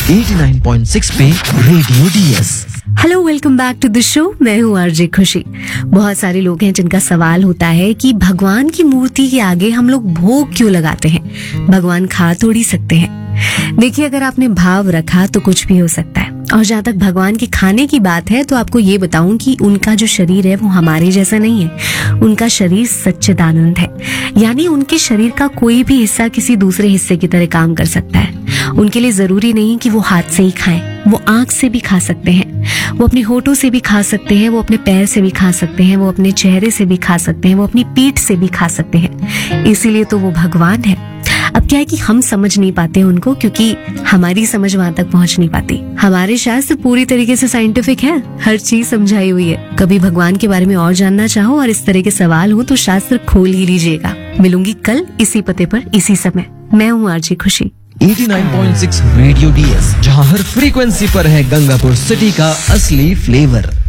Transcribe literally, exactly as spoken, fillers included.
नवासी पॉइंट छह पे radio DS. Hello, welcome back to the show. मैं हूँ आरजे खुशी। बहुत सारे लोग हैं जिनका सवाल होता है कि भगवान की मूर्ति के आगे हम लोग भोग क्यों लगाते हैं, भगवान खा थोड़ी सकते हैं। देखिए, अगर आपने भाव रखा तो कुछ भी हो सकता है। और जहाँ तक भगवान के खाने की बात है तो आपको ये बताऊं कि उनका जो शरीर है वो हमारे जैसा नहीं है। उनका शरीर सच्चिदानंद है, यानी उनके शरीर का कोई भी हिस्सा किसी दूसरे हिस्से की तरह काम कर सकता है। उनके लिए जरूरी नहीं कि वो हाथ से ही खाएं, वो आंख से भी खा सकते हैं, वो अपनी होठों से भी खा सकते हैं, वो अपने पैर से भी खा सकते हैं, वो अपने चेहरे से भी खा सकते हैं, वो अपनी पीठ से भी खा सकते हैं। इसीलिए तो वो भगवान है। अब क्या है कि हम समझ नहीं पाते उनको, क्योंकि हमारी समझ वहां तक पहुंच नहीं पाती। हमारे शास्त्र पूरी तरीके से साइंटिफिक है, हर चीज समझाई हुई है। कभी भगवान के बारे में और जानना चाहो और इस तरह के सवाल हो तो शास्त्र खोल ही लीजिएगा। मिलूंगी कल इसी पते पर इसी समय। मैं हूँ आरजे खुशी। नवासी पॉइंट छह रेडियो डीएस, जहां हर फ्रीक्वेंसी पर है गंगापुर सिटी का असली फ्लेवर।